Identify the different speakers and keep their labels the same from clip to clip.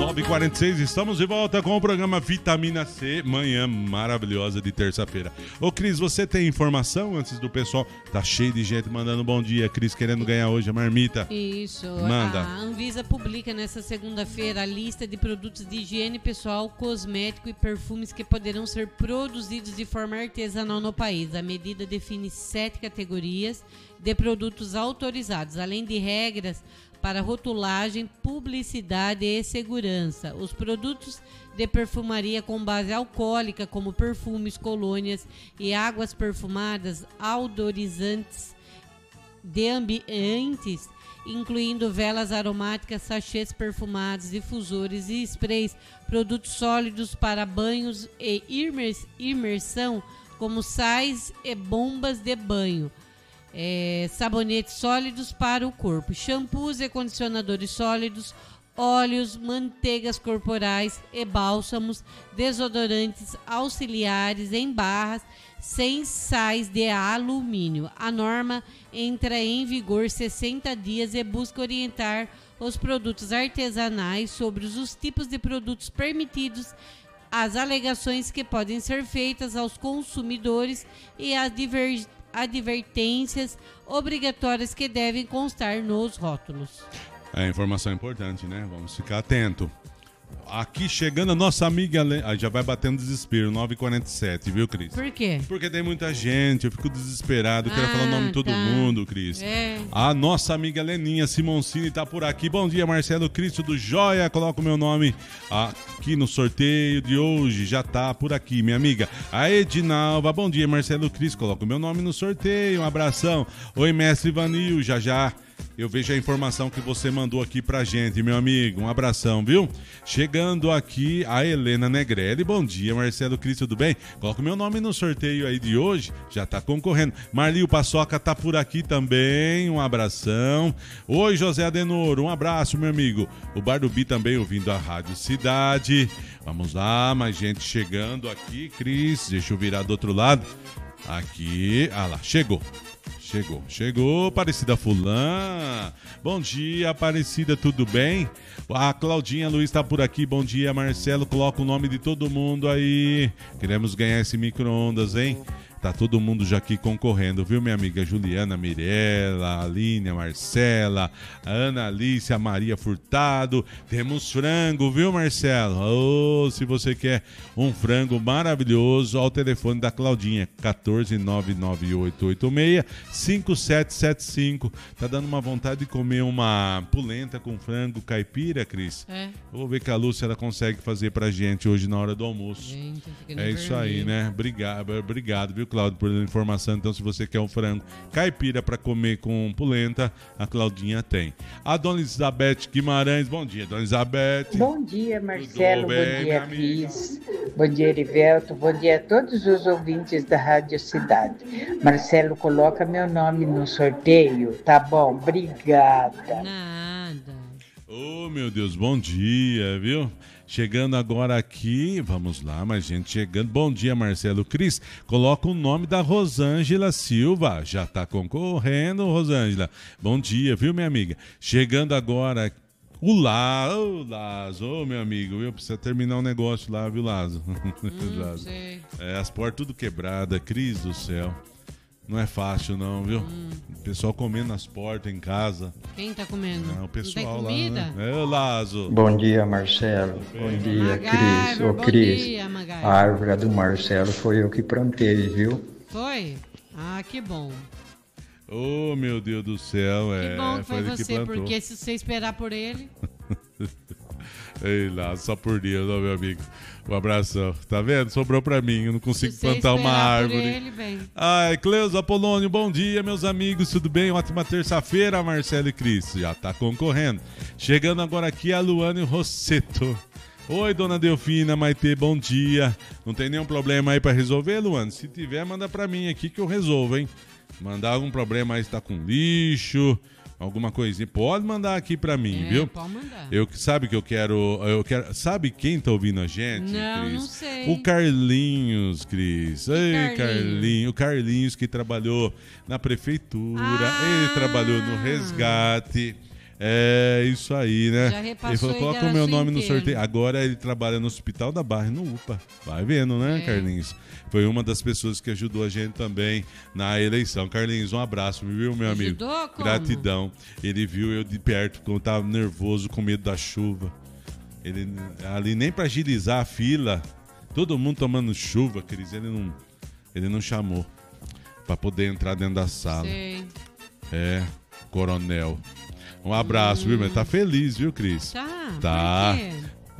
Speaker 1: 9h46, estamos de volta com o programa Vitamina C, manhã maravilhosa de terça-feira. Ô Cris, você tem informação antes do pessoal? Tá cheio de gente mandando bom dia, Cris, querendo ganhar hoje a marmita.
Speaker 2: Isso,
Speaker 1: manda.
Speaker 2: A Anvisa publica nesta segunda-feira a lista de produtos de higiene pessoal, cosmético e perfumes que poderão ser produzidos de forma artesanal no país. A medida define 7 categorias de produtos autorizados, além de regras para rotulagem, publicidade e segurança. Os produtos de perfumaria com base alcoólica, como perfumes, colônias e águas perfumadas, odorizantes de ambientes, incluindo velas aromáticas, sachês perfumados, difusores e sprays, produtos sólidos para banhos e imersão, como sais e bombas de banho. Sabonetes sólidos para o corpo, shampoos e condicionadores sólidos, óleos, manteigas corporais e bálsamos, desodorantes auxiliares em barras, sem sais de alumínio. A norma entra em vigor 60 dias e busca orientar os produtos artesanais sobre os tipos de produtos permitidos, as alegações que podem ser feitas aos consumidores e as advertências obrigatórias que devem constar nos rótulos.
Speaker 1: É informação importante, né? Vamos ficar atento. Aqui chegando a nossa amiga... já vai batendo desespero, 9h47, viu, Cris?
Speaker 2: Por quê?
Speaker 1: Porque tem muita gente, eu fico desesperado, quero falar o nome de todo mundo, Cris. A nossa amiga Leninha Simoncini tá por aqui. Bom dia, Marcelo Cristo do Joia. Coloca o meu nome aqui no sorteio de hoje. Já tá por aqui, minha amiga. A Edinalva, bom dia, Marcelo Cristo. Coloca o meu nome no sorteio. Um abração. Oi, mestre Vanil, já eu vejo a informação que você mandou aqui pra gente, meu amigo. Um abração, viu? Chegando aqui a Helena Negrelli. Bom dia, Marcelo Cristo, tudo bem? Coloca o meu nome no sorteio aí de hoje. Já tá concorrendo. Marlio Paçoca tá por aqui também. Um abração. Oi, José Adenor. Um abraço, meu amigo. O Bardubi também ouvindo a Rádio Cidade. Vamos lá, mais gente chegando aqui. Cris, deixa eu virar do outro lado. Aqui. Ah lá, chegou, Aparecida Fulã. Bom dia, Aparecida, tudo bem? A Claudinha Luiz tá por aqui. Bom dia, Marcelo. Coloca o nome de todo mundo aí. Queremos ganhar esse micro-ondas, hein? Tá todo mundo já aqui concorrendo, viu, minha amiga Juliana, Mirella, Aline, Marcela, Ana Alice, a Maria Furtado. Temos frango, viu, Marcelo? Se você quer um frango maravilhoso, ao telefone da Claudinha, 14998865775. Tá dando uma vontade de comer uma polenta com frango caipira, Cris? Eu vou ver que a Lúcia ela consegue fazer pra gente hoje na hora do almoço. É isso aí, né? Obrigado, viu, Cláudio, por informação. Então, se você quer um frango caipira para comer com polenta, a Claudinha tem. A Dona Elizabeth Guimarães, bom dia, Dona Elizabeth.
Speaker 3: Bom dia, Marcelo, bom dia, Cris, bom dia, Erivelto, bom dia a todos os ouvintes da Rádio Cidade. Marcelo, coloca meu nome no sorteio, tá bom? Obrigada.
Speaker 2: Nada.
Speaker 1: Oh, meu Deus, bom dia, viu? Chegando agora aqui, vamos lá, mais gente chegando. Bom dia, Marcelo Cris. Coloca o nome da Rosângela Silva. Já tá concorrendo, Rosângela. Bom dia, viu, minha amiga? Chegando agora o Lazo, meu amigo, viu? Precisa terminar um negócio lá, viu, Lazo?
Speaker 2: Sei.
Speaker 1: As portas tudo quebradas, Cris do céu. Não é fácil não, viu? O pessoal comendo nas portas em casa.
Speaker 2: Quem tá comendo?
Speaker 1: O pessoal
Speaker 2: não tem comida?
Speaker 1: lá, né? Lazo.
Speaker 4: Bom dia, Marcelo. Bom dia, Cris. Ô, Cris,
Speaker 2: dia, Magai.
Speaker 4: a árvore do Marcelo foi eu que plantei, viu?
Speaker 2: Foi? Ah, que bom.
Speaker 1: Oh, meu Deus do céu.
Speaker 2: Que bom que foi
Speaker 1: você,
Speaker 2: que porque se você esperar por ele...
Speaker 1: Ei lá, só por Deus, ó, meu amigo. Um abração. Tá vendo? Sobrou pra mim. Eu não consigo plantar uma árvore.
Speaker 2: Ele,
Speaker 1: ai, Cleusa Apolônio, bom dia, meus amigos. Tudo bem? Ótima terça-feira, Marcelo e Cris. Já tá concorrendo. Chegando agora aqui a Luane Rosseto. Oi, dona Delfina, Maitê, bom dia. Não tem nenhum problema aí pra resolver, Luane? Se tiver, manda pra mim aqui que eu resolvo, hein? Mandar algum problema aí, está com lixo, alguma coisinha, pode mandar aqui pra mim, viu?
Speaker 2: Pode mandar.
Speaker 1: Sabe que eu quero, sabe quem tá ouvindo a gente,
Speaker 2: não,
Speaker 1: Cris?
Speaker 2: Não sei.
Speaker 1: O Carlinhos, Cris. Ei, Carlinhos. O Carlinhos que trabalhou na prefeitura, ele trabalhou no resgate. É isso aí, né?
Speaker 2: Já repassou.
Speaker 1: Ele falou, coloca o meu nome no sorteio. Agora ele trabalha no Hospital da Barra e no UPA. Vai vendo, né, Carlinhos? Foi uma das pessoas que ajudou a gente também na eleição. Carlinhos, um abraço, viu, meu amigo?
Speaker 2: Como?
Speaker 1: Gratidão. Ele viu eu de perto, quando eu tava nervoso, com medo da chuva. Ele ali nem pra agilizar a fila, todo mundo tomando chuva, Cris, ele não chamou pra poder entrar dentro da sala.
Speaker 2: Sei.
Speaker 1: Coronel. Um abraço, viu, mas tá feliz, viu, Cris?
Speaker 2: Tá. Por quê?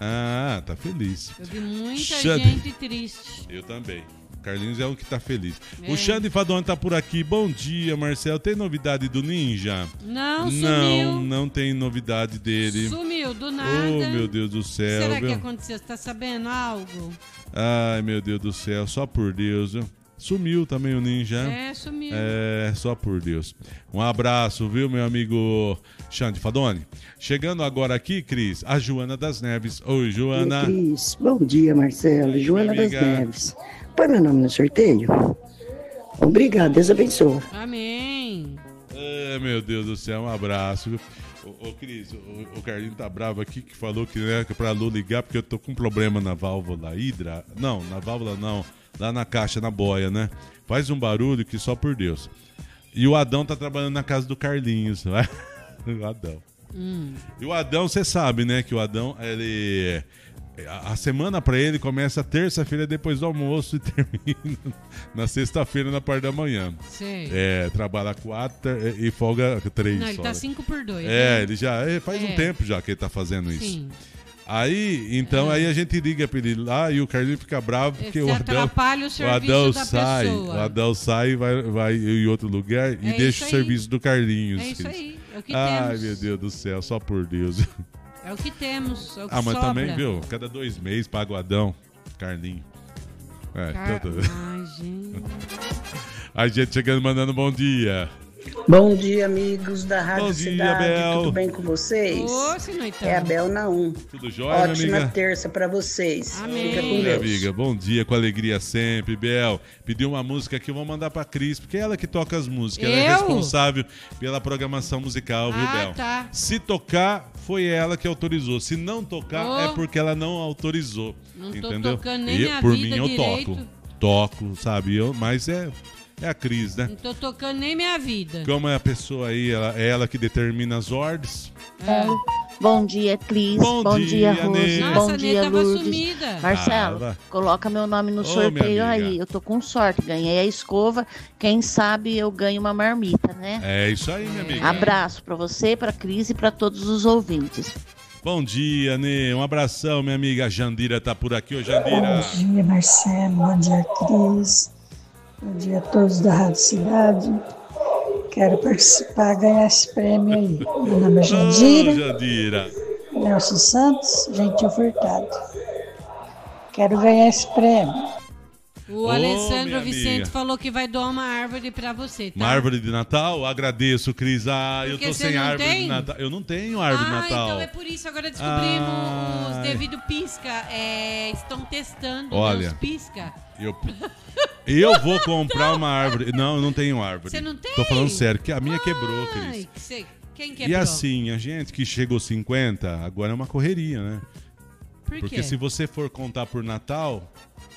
Speaker 1: Tá feliz.
Speaker 2: Eu vi muita gente triste.
Speaker 1: Eu também. Carlinhos é o que tá feliz. O Xande Fadoni tá por aqui. Bom dia, Marcelo. Tem novidade do Ninja?
Speaker 2: Não, sumiu.
Speaker 1: Não tem novidade dele.
Speaker 2: Sumiu, do nada.
Speaker 1: Oh, meu Deus do céu.
Speaker 2: Será que aconteceu? Você tá sabendo algo?
Speaker 1: Ai, meu Deus do céu. Só por Deus, viu? Sumiu também o Ninja.
Speaker 2: Sumiu.
Speaker 1: Só por Deus. Um abraço, viu, meu amigo Xande Fadoni? Chegando agora aqui, Cris, a Joana das Neves. Oi, Joana.
Speaker 5: Oi, Cris. Bom dia, Marcelo. Joana das Neves. Põe meu nome no sorteio. Obrigado, Deus abençoe.
Speaker 2: Amém.
Speaker 1: Meu Deus do céu, um abraço, viu? Ô Cris, o Carlinho tá bravo aqui que falou que é pra Lu ligar porque eu tô com um problema na válvula hidra. Não, na válvula não. Lá na caixa, na boia, né? Faz um barulho que só por Deus. E o Adão tá trabalhando na casa do Carlinhos, né? O Adão. E o Adão, você sabe, né? Que o Adão, ele... A semana pra ele começa terça-feira depois do almoço e termina na sexta-feira na parte da manhã.
Speaker 2: Sei.
Speaker 1: Trabalha 4 e folga 3.
Speaker 2: Não, ele tá 5x2.
Speaker 1: Ele já faz um tempo já que ele tá fazendo isso.
Speaker 2: Sim.
Speaker 1: Aí a gente liga pra ele lá e o Carlinhos fica bravo porque o Adão,
Speaker 2: atrapalha o serviço da pessoa.
Speaker 1: O Adão sai e vai em outro lugar e deixa o serviço do Carlinhos.
Speaker 2: É isso aí, é o que
Speaker 1: temos. Ai,
Speaker 2: temos.
Speaker 1: meu Deus do céu, só por Deus.
Speaker 2: É o que temos, é o que
Speaker 1: mas
Speaker 2: sobra.
Speaker 1: também, viu, cada 2 meses paga o Adão, Carlinhos.
Speaker 2: Ai, gente.
Speaker 1: A gente chegando mandando bom dia.
Speaker 5: Bom dia, amigos da Rádio
Speaker 1: Bom dia,
Speaker 5: Cidade.
Speaker 1: Bel.
Speaker 5: Tudo bem com vocês?
Speaker 2: É
Speaker 5: a Bel Naum.
Speaker 1: Tudo jóia,
Speaker 5: Ótima
Speaker 1: minha amiga?
Speaker 5: terça pra vocês.
Speaker 2: Amém.
Speaker 5: Fica com
Speaker 1: Minha
Speaker 5: Deus.
Speaker 1: amiga, bom dia, com alegria sempre, Bel. Pediu uma música que eu vou mandar pra Cris, porque é ela que toca as músicas. Ela é responsável pela programação musical, viu, Bel?
Speaker 2: Tá.
Speaker 1: Se tocar, foi ela que autorizou. Se não tocar, é porque ela não autorizou.
Speaker 2: Não
Speaker 1: entendeu?
Speaker 2: tô tocando nem minha
Speaker 1: por
Speaker 2: vida
Speaker 1: mim, eu
Speaker 2: direito.
Speaker 1: Toco, sabe? Mas é a Cris, né?
Speaker 2: Não tô tocando nem minha vida.
Speaker 1: Como é a pessoa aí, é ela que determina as ordens.
Speaker 6: Bom dia, Cris. Bom dia, Rose.
Speaker 2: Nossa,
Speaker 6: bom dia, Lourdes.
Speaker 2: Sumida.
Speaker 6: Marcelo, coloca meu nome no sorteio aí. Eu tô com sorte. Ganhei a escova. Quem sabe eu ganho uma marmita, né?
Speaker 1: É isso aí, minha amiga.
Speaker 6: Abraço pra você, pra Cris e pra todos os ouvintes.
Speaker 1: Bom dia, Nê. Um abração, minha amiga. A Jandira tá por aqui. Ô, Jandira.
Speaker 7: Bom dia, Marcelo. Bom dia, Cris. Bom dia a todos da Rádio Cidade. Quero participar, ganhar esse prêmio aí. Meu nome é Jandira.
Speaker 1: Jandira.
Speaker 7: Nelson Santos, Gentil Furtado. Quero ganhar esse prêmio.
Speaker 2: O Alessandro Vicente falou que vai doar uma árvore pra você, tá?
Speaker 1: Uma árvore de Natal? Agradeço, Cris. Eu tô sem árvore de Natal. Eu não tenho árvore de Natal.
Speaker 2: Então é por isso. Agora descobrimos os devido pisca. Estão testando os pisca.
Speaker 1: Eu vou comprar uma árvore. Não, eu não tenho árvore.
Speaker 2: Você não tem?
Speaker 1: Tô falando sério, que a minha quebrou, Cris.
Speaker 2: Quem quebrou?
Speaker 1: E assim, a gente que chegou 50, agora é uma correria, né?
Speaker 2: Por quê?
Speaker 1: Porque se você for contar por Natal...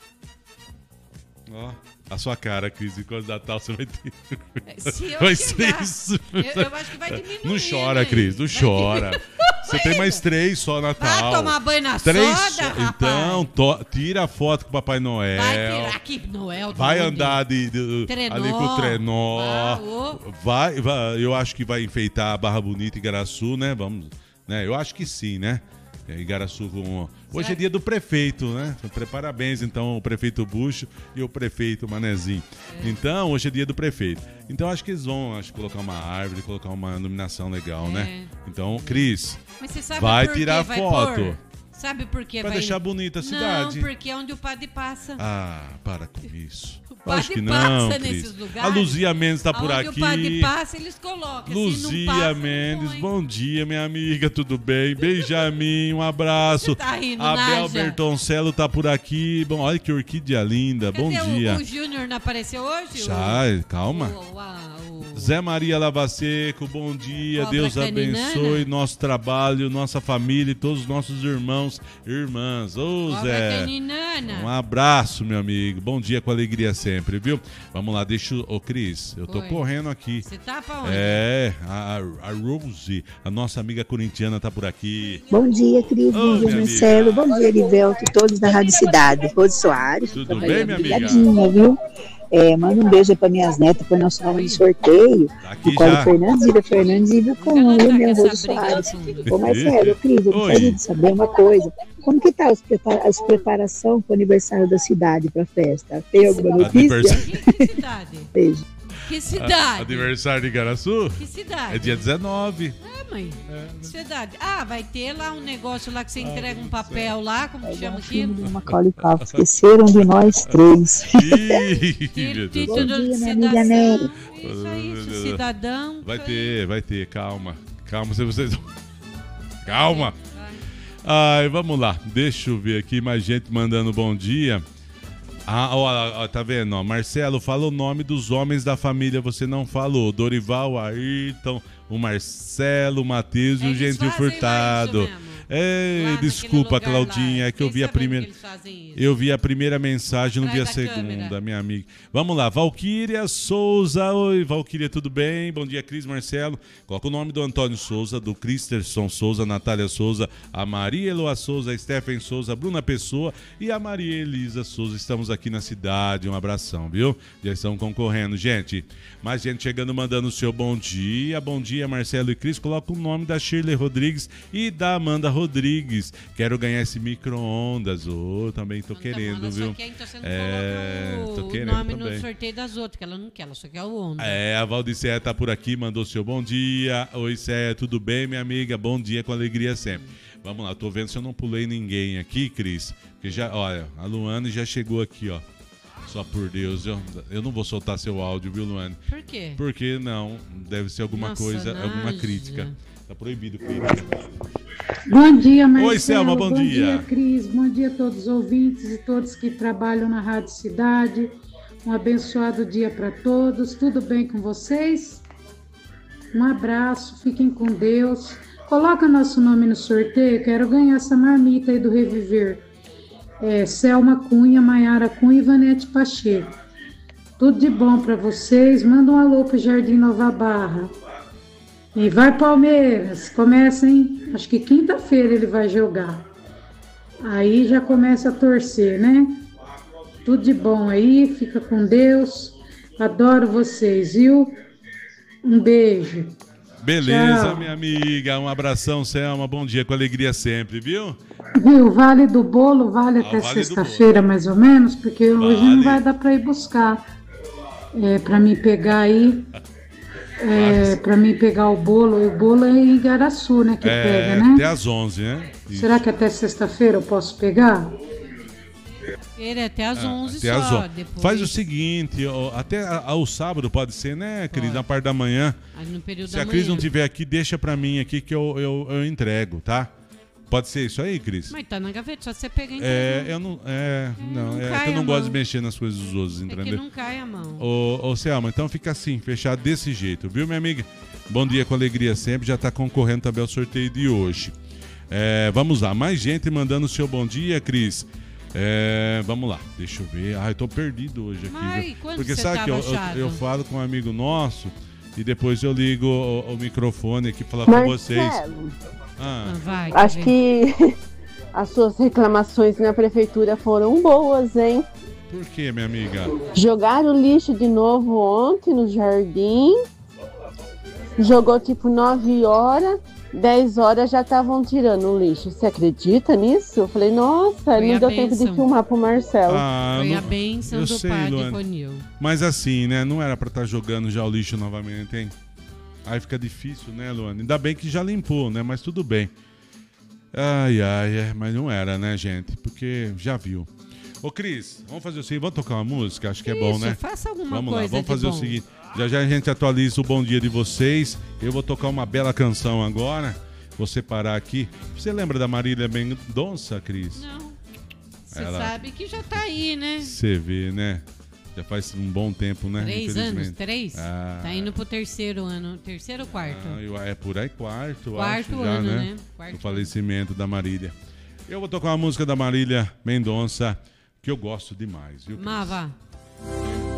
Speaker 1: Ó, a sua cara, Cris, e quando Natal você vai ter.
Speaker 2: Vai ser isso. Eu acho que vai diminuir.
Speaker 1: Não chora, Cris, não chora. Você tem mais 3 só Natal.
Speaker 2: Vai tomar banho na
Speaker 1: 3
Speaker 2: soda, rapaz.
Speaker 1: Então, tira a foto com o Papai Noel.
Speaker 2: Vai tirar aqui, Noel.
Speaker 1: Vai andar ali com o trenó. Vai, eu acho que vai enfeitar a Barra Bonita e Igaraçu, né? Vamos, né? Eu acho que sim, né? Igaraçu hoje é dia do prefeito, né? Parabéns, então, o prefeito Bucho e o prefeito Manezinho. Então, hoje é dia do prefeito. Então, acho que eles vão colocar uma árvore, colocar uma iluminação legal, né? Então, Cris, vai tirar foto.
Speaker 2: Sabe por quê?
Speaker 1: Pra deixar bonita a cidade.
Speaker 2: Não, porque é onde o padre passa.
Speaker 1: Ah, para com isso.
Speaker 2: Acho
Speaker 1: que
Speaker 2: não,
Speaker 1: Cris.
Speaker 2: Nesses lugares.
Speaker 1: A Luzia Mendes tá por aqui.
Speaker 2: Onde o padre passa, eles colocam.
Speaker 1: Luzia Mendes, bom dia, minha amiga, tudo bem? Benjamin, um abraço.
Speaker 2: Você tá rindo,
Speaker 1: Abel
Speaker 2: Nádia?
Speaker 1: Bertoncello tá por aqui. Bom, olha que orquídea linda, bom dia.
Speaker 2: O Júnior não apareceu hoje?
Speaker 1: Já, calma. Zé Maria Lavaseco, bom dia. Deus abençoe nosso trabalho, nossa família e todos os nossos irmãos e irmãs. Ô, Zé, um abraço, meu amigo. Bom dia com alegria sempre, viu? Vamos lá, deixa o Cris. Eu tô correndo aqui.
Speaker 2: Você tá pra onde?
Speaker 1: A Rose, a nossa amiga corintiana, tá por aqui.
Speaker 8: Bom dia, Cris. Bom dia, Marcelo. Bom dia, Erivelto, todos da Rádio Cidade. Rose Soares.
Speaker 1: Tudo bem, minha amiga?
Speaker 8: Obrigadinha, viu? Manda um beijo para minhas netas, põe nosso nome no sorteio. Nicole Fernandes, Ida Fernandes e com o meu Rose Soares. Ô Marcelo, Cris, eu gostaria de saber uma coisa. Como que tá as preparações para o aniversário da cidade, para a festa? Tem alguma notícia?
Speaker 2: Que cidade?
Speaker 8: Beijo.
Speaker 2: Que cidade?
Speaker 1: Aniversário de Igaraçu?
Speaker 2: Que cidade?
Speaker 1: É dia 19.
Speaker 2: Mãe. Que cidade? Vai ter lá um negócio lá que você entrega um papel lá, como que chama aquilo?
Speaker 8: Macaulay Culkin. Esqueceram de nós três.
Speaker 2: Título de cidadão. Isso, cidadão.
Speaker 1: Vai ter, calma. Calma, se vocês... Calma. Ai, vamos lá. Deixa eu ver aqui, mais gente mandando bom dia. Tá vendo? Ó, Marcelo, fala o nome dos homens da família, você não falou. Dorival, Ayrton, o Marcelo, o Matheus e o Gentil Furtado. Desculpa, Claudinha, é que eu vi a primeira mensagem, não vi a segunda, minha amiga. Vamos lá, Valquíria Souza. Oi, Valquíria, tudo bem? Bom dia, Cris, Marcelo. Coloca o nome do Antônio Souza, do Cristerson Souza, Natália Souza, a Maria Eloa Souza, a Stephen Souza, a Bruna Pessoa e a Maria Elisa Souza. Estamos aqui na cidade, um abração, viu? Já estão concorrendo, gente. Mais gente chegando, mandando o seu bom dia. Bom dia, Marcelo e Cris. Coloca o nome da Shirley Rodrigues e da Amanda Rodrigues. Quero ganhar esse micro-ondas. Também tô querendo, viu?
Speaker 2: Quer, então você não colocou o nome também no sorteio das outras, que ela não quer, ela só quer o onda.
Speaker 1: A Valdicéia tá por aqui, mandou seu bom dia. Oi, Céia, tudo bem, minha amiga? Bom dia, com alegria sempre. Vamos lá, tô vendo se eu não pulei ninguém aqui, Cris. Porque já, olha, a Luane já chegou aqui, ó. Só por Deus, eu não vou soltar seu áudio, viu, Luane?
Speaker 2: Por quê?
Speaker 1: Porque não, deve ser alguma coisa, alguma crítica. Tá proibido crítica.
Speaker 9: Bom dia, Marcelo.
Speaker 1: Oi, Selma, bom dia. Bom dia,
Speaker 9: Cris. Bom dia a todos os ouvintes e todos que trabalham na Rádio Cidade. Um abençoado dia para todos. Tudo bem com vocês? Um abraço, fiquem com Deus. Coloca nosso nome no sorteio, quero ganhar essa marmita aí do Reviver. Selma Cunha, Maiara Cunha e Vanete Pacheco. Tudo de bom para vocês. Manda um alô pro Jardim Nova Barra. E vai, Palmeiras. Começa, hein? Acho que quinta-feira ele vai jogar. Aí já começa a torcer, né? Tudo de bom aí. Fica com Deus. Adoro vocês, viu? Um beijo.
Speaker 1: Beleza,
Speaker 9: tchau.
Speaker 1: Minha amiga. Um abração, Selma. Bom dia, com alegria sempre, viu?
Speaker 9: Viu, Vale do Bolo vale até sexta-feira, mais ou menos, porque hoje não vai dar para ir buscar. Para mim pegar aí, para mim pegar o bolo é em Igaraçu, né, que pega, né?
Speaker 1: Até às 11, né? Isso.
Speaker 9: Será que até sexta-feira eu posso pegar?
Speaker 2: Até às 11
Speaker 1: até
Speaker 2: só.
Speaker 1: Às 11. Depois... Faz o seguinte, até ao sábado pode ser, né, Cris? Na parte da manhã.
Speaker 2: No período
Speaker 1: Se a Cris não estiver aqui, deixa para mim aqui que eu entrego, tá? Pode ser isso aí, Cris?
Speaker 2: Mas tá na gaveta, só você pegar e
Speaker 1: eu não. Que eu não gosto de mexer nas coisas dos outros, entendeu?
Speaker 2: É que não cai a mão.
Speaker 1: Ô, Selma, então fica assim, fechado desse jeito, viu, minha amiga? Bom dia com alegria sempre, já tá concorrendo também ao sorteio de hoje. Vamos lá, mais gente mandando o seu bom dia, Cris. Vamos lá, deixa eu ver. Eu tô perdido hoje aqui, viu? Porque sabe que eu falo com um amigo nosso e depois eu ligo o microfone aqui pra falar com vocês.
Speaker 10: Acho que as suas reclamações na prefeitura foram boas, hein?
Speaker 1: Por quê, minha amiga?
Speaker 10: Jogaram lixo de novo ontem no jardim. Jogou tipo 9 horas, 10 horas já estavam tirando o lixo. Você acredita nisso? Eu falei, nossa, não deu tempo de filmar pro Marcelo.
Speaker 2: Foi a bênção do padre Ronil.
Speaker 1: Mas assim, né? Não era pra estar jogando já o lixo novamente, hein? Aí fica difícil, né, Luana? Ainda bem que já limpou, né? Mas tudo bem. Mas não era, né, gente? Porque já viu. Ô, Cris, vamos fazer o seguinte, vamos tocar uma música? Acho que é bom, né?
Speaker 2: Faça alguma
Speaker 1: vamos
Speaker 2: coisa.
Speaker 1: Vamos lá, vamos fazer o seguinte. Já a gente atualiza o bom dia de vocês. Eu vou tocar uma bela canção agora. Vou separar aqui. Você lembra da Marília Mendonça, Cris?
Speaker 2: Não. Você sabe que já tá aí, né?
Speaker 1: Você vê, né? Já faz um bom tempo, né?
Speaker 2: 3 anos? 3? Tá indo pro 3º ano. 3º ou 4º?
Speaker 1: É por aí, quarto
Speaker 2: acho
Speaker 1: já,
Speaker 2: ano,
Speaker 1: né?
Speaker 2: Quarto
Speaker 1: o falecimento da Marília. Eu vou tocar uma música da Marília Mendonça que eu gosto demais, viu?
Speaker 2: Mava.